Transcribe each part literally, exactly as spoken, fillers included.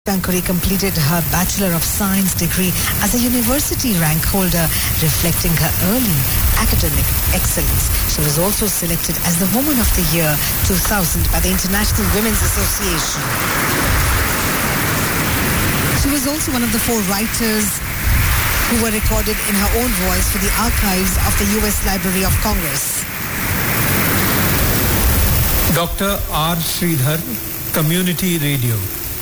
Shankari completed her Bachelor of Science degree as a university rank holder, reflecting her early academic excellence. She was also selected as the Woman of the Year two thousand by the International Women's Association. She was also one of the four writers who were recorded in her own voice for the archives of the U S Library of Congress. Doctor R. Sridhar, Community Radio.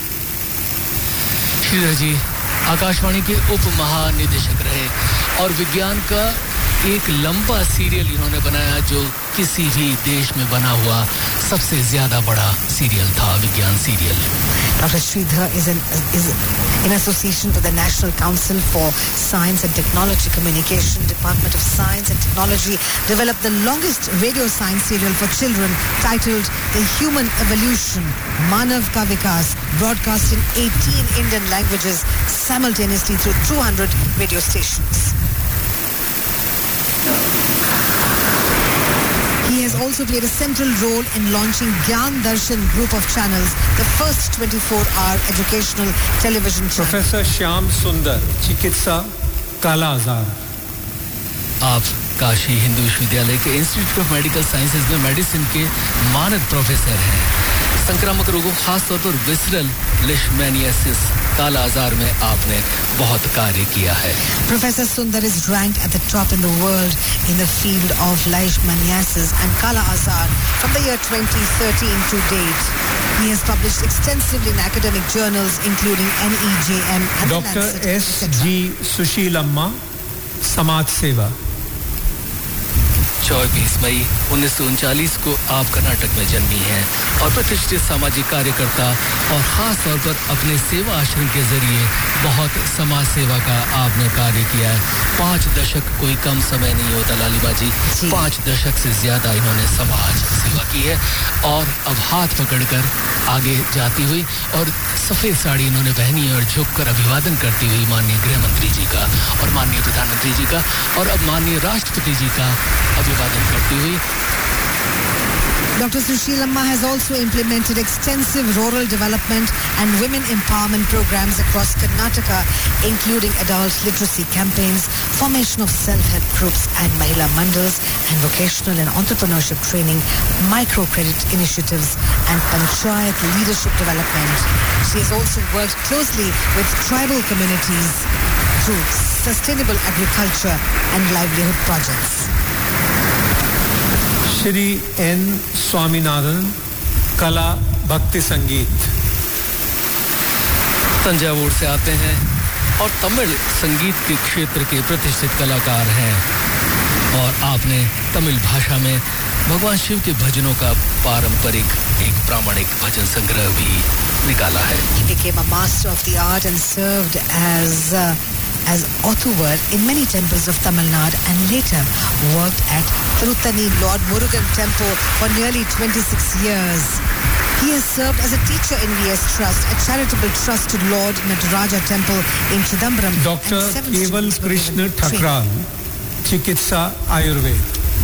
Shridhar जी आकाशवाणी के उप महानिदेशक रहे और विज्ञान का एक लंबा serial इन्होंने बनाया जो किसी भी देश में बना हुआ सबसे ज्यादा बड़ा सीरियल था विज्ञान serial. Doctor Sridhar is, an, is in association with the National Council for Science and Technology Communication, Department of Science and Technology, developed the longest radio science serial for children titled The Human Evolution, Manav Ka Vikas, broadcast in eighteen Indian languages simultaneously through two hundred radio stations. He has also played a central role in launching Gyan Darshan group of channels, the first twenty-four hour educational television channel. Professor Shyam Sundar, Chikitsa, Kala Azar. आप काशी हिंदू विश्वविद्यालय के institute of medical sciences में medicine के मानद professor हैं. संक्रामक रोगों खासतौर पर विसरल लेशमैनियासिस काला आजार में आपने बहुत कार्य किया है. Professor Sundar is ranked at the top in the world in the field of leishmaniasis and kala azar from the year twenty thirteen to date. He has published extensively in academic journals including N E J M and Doctor S G Sushilamma, Samaj Seva. चौबीस मई उन्नीस सौ उनचालीस को आप कर्नाटक में जन्मी हैं और प्रतिष्ठित सामाजिक कार्यकर्ता और खास तौर पर अपने सेवा आश्रम के जरिए बहुत समाज सेवा का आपने कार्य किया है. पाँच दशक कोई कम समय नहीं होता लालिमा जी. पाँच दशक से ज्यादा इन्होंने समाज सेवा की है और अब हाथ पकड़कर आगे जाती हुई और सफेद साड़ी इन्होंने पहनी है और झुककर अभिवादन करती हुई माननीय गृह मंत्री जी का और माननीय प्रधानमंत्री जी का और अब माननीय राष्ट्रपति जी का अभिवादन करती हुई. Doctor Sushilamma has also implemented extensive rural development and women empowerment programs across Karnataka, including adult literacy campaigns, formation of self-help groups and Mahila Mandals, and vocational and entrepreneurship training, microcredit initiatives, and panchayat leadership development. She has also worked closely with tribal communities through sustainable agriculture and livelihood projects. Shri N Swaminathan, कला भक्ति संगीत. तंजावुर से आते हैं और तमिल संगीत के क्षेत्र के प्रतिष्ठित कलाकार हैं और आपने तमिल भाषा में भगवान शिव के भजनों का पारंपरिक एक प्रामाणिक भजन संग्रह भी निकाला है. He became a master of the art and served as uh, as Othuvar in many temples of Tamil Nadu and later worked at Thiruttani Lord Murugan Temple for nearly twenty-six years. He has served as a teacher in V S Trust, a charitable trust to Lord Nataraja Temple in Chidambaram. Doctor Keval Krishna Thakral, Chikitsa Ayurved.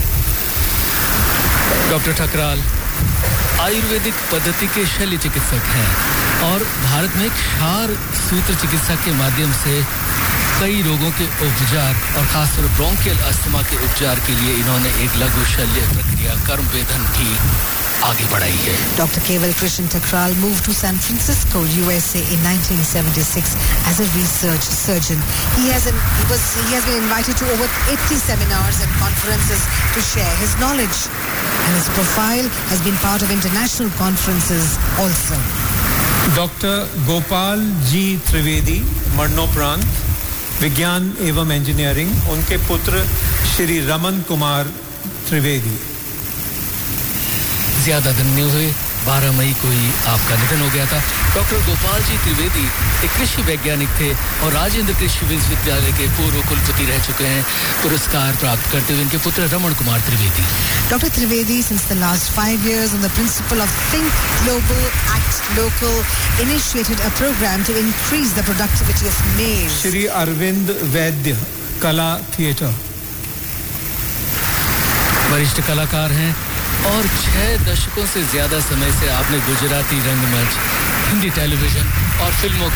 Doctor Thakral Ayurvedic पद्धति के शल्य चिकित्सक हैं और भारत में क्षार सूत्र चिकित्सा के माध्यम से कई रोगों के उपचार और खासकर ब्रोंकियल अस्थमा के उपचार के लिए इन्होंने एक लघु शल्य प्रक्रिया कर्म वेदन भी आगे बढ़ाई है. Doctor Keval Krishna Thakral moved to San Francisco, U S A in nineteen seventy-six as a research surgeon. He has an, he was he has been invited to over eighty seminars and conferences to share his knowledge, and his profile has been part of international conferences also. Doctor Gopal G Trivedi, मरणोपरांत, विज्ञान एवं engineering. उनके पुत्र श्री रमन कुमार त्रिवेदी. ज्यादा दिन नहीं हुए बारह मई को ही आपका निधन हो गया था. डॉक्टर गोपाल जी त्रिवेदी एक कृषि वैज्ञानिक थे और राजेंद्र कृषि विश्वविद्यालय के पूर्व कुलपति रह चुके हैं. पुरस्कार प्राप्त करते हुए इनके पुत्र Raman Kumar Trivedi. Doctor Trivedi, since the last five years on the principle of Think Global, Act Local, initiated a program to increase the productivity of maize. Shri Arvind वैद्य, कला थिएटर. वरिष्ठ कलाकार हैं और छह दशकों से ज्यादा समय से आपने गुजराती रंगमंच, हिंदी टेलीविजन और फिल्मों